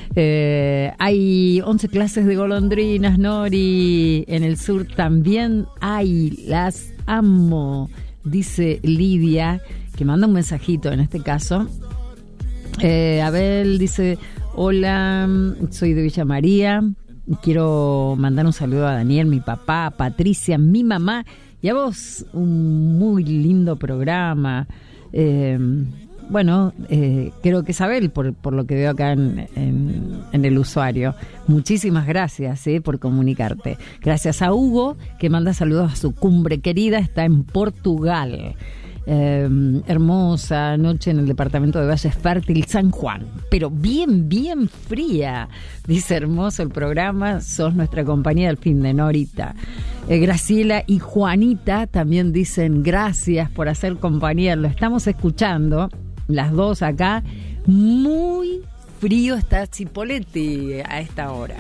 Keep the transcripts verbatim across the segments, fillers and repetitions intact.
Eh, hay once clases de golondrinas, Nori. En el sur también hay, las amo, dice Lidia, que manda un mensajito en este caso. Eh, Abel dice, hola, soy de Villa María. Quiero mandar un saludo a Daniel, mi papá, a Patricia, mi mamá, y a vos. Un muy lindo programa. Eh, Bueno, eh, creo que es Abel, por, por lo que veo acá en, en, en el usuario. Muchísimas gracias eh, por comunicarte. Gracias a Hugo, que manda saludos a su cumbre querida, está en Portugal. Eh, hermosa noche en el departamento de Valle Fértil, San Juan, pero bien, bien fría. Dice, hermoso el programa, sos nuestra compañía del fin de Norita. Eh, Graciela y Juanita también dicen gracias por hacer compañía, lo estamos escuchando. Las dos acá. Muy frío está Chipoleti a esta hora.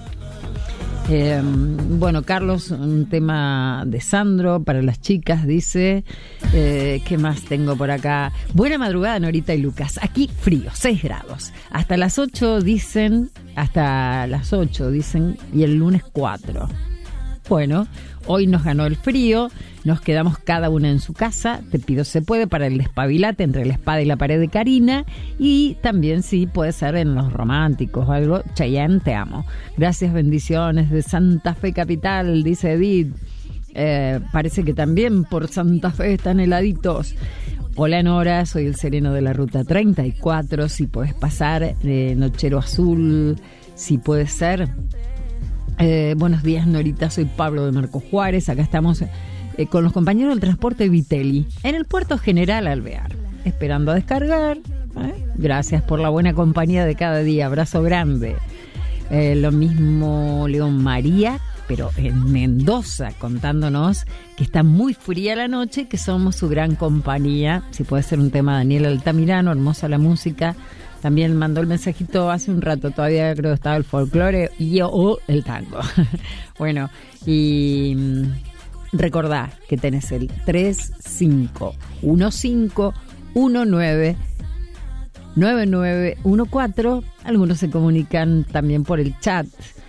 Eh, bueno, Carlos, un tema de Sandro para las chicas, dice. Eh, ¿Qué más tengo por acá? Buena madrugada, Norita y Lucas. Aquí frío, seis grados. Hasta las ocho dicen, hasta las ocho dicen, y el lunes cuatro. Bueno, hoy nos ganó el frío, nos quedamos cada una en su casa. Te pido se puede para el despabilate entre la espada y la pared de Karina. Y también sí puede ser en los románticos o algo. Chayanne, te amo. Gracias, bendiciones de Santa Fe Capital, dice Edith. Eh, parece que también por Santa Fe están heladitos. Hola Nora, soy el sereno de la ruta treinta y cuatro. Si puedes pasar, eh, Nochero Azul, si puede ser. Eh, buenos días, Norita, soy Pablo de Marco Juárez. Acá estamos eh, con los compañeros del transporte Vitelli en el puerto General Alvear, esperando a descargar. ¿eh? Gracias por la buena compañía de cada día, abrazo grande. Eh, lo mismo León María, pero en Mendoza, contándonos que está muy fría la noche, que somos su gran compañía. Si puede ser un tema, Daniel Altamirano, hermosa la música. También mandó el mensajito hace un rato, todavía creo que estaba el folclore y o oh, el tango. Bueno, y recordá que tenés el tres cinco uno cinco uno nueve nueve nueve uno cuatro. Algunos se comunican también por el chat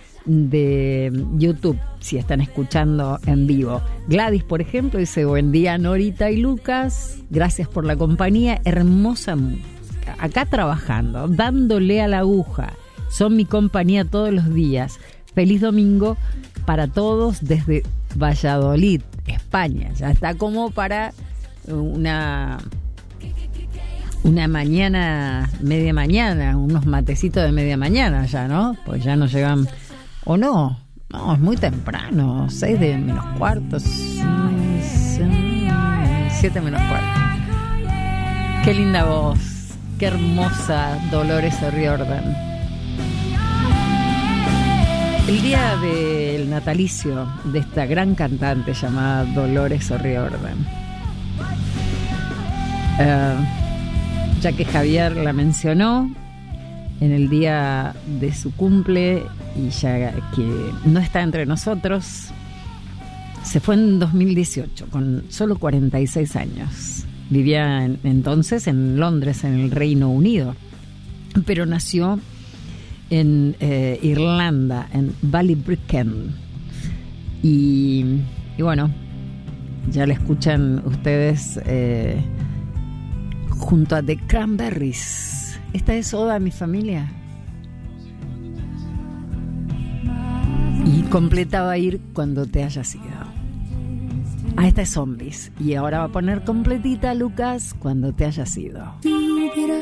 de YouTube, si están escuchando en vivo. Gladys, por ejemplo, dice, buen día Norita y Lucas, gracias por la compañía, hermosa música. Acá trabajando, dándole a la aguja. Son mi compañía todos los días. Feliz domingo para todos desde Valladolid, España. Ya está como para una una mañana, media mañana, unos matecitos de media mañana ya, ¿no? Pues ya no llegan, o no, no, es muy temprano, seis de menos cuartos, siete menos cuarto. Qué linda voz. Qué hermosa Dolores O'Riordan. El día del natalicio de esta gran cantante llamada Dolores O'Riordan. Uh, ya que Javier la mencionó en el día de su cumple y ya que no está entre nosotros, se fue en dos mil dieciocho con solo cuarenta y seis años. Vivía en, entonces en Londres, en el Reino Unido, pero nació en eh, Irlanda, en Ballybricken. Y, y bueno, ya la escuchan ustedes eh, junto a The Cranberries. Esta es Oda a mi familia. Y completaba ir cuando te hayas ido. Ah, esta es Zombies. Y ahora va a poner completita, Lucas, cuando te hayas ido.